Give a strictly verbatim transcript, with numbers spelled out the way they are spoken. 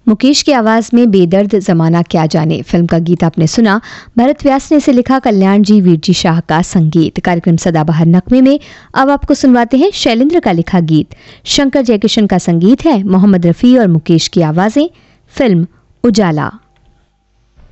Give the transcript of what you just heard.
मुकेश की आवाज में बेदर्द जमाना क्या जाने फिल्म का गीत आपने सुना। भरत व्यास ने इसे लिखा, कल्याण जी वीर जी शाह का संगीत। कार्यक्रम सदाबहार नगमे में अब आपको सुनवाते हैं शैलेंद्र का लिखा गीत। शंकर जयकिशन का संगीत है, मोहम्मद रफ़ी और मुकेश की आवाजें। फिल्म उजाला।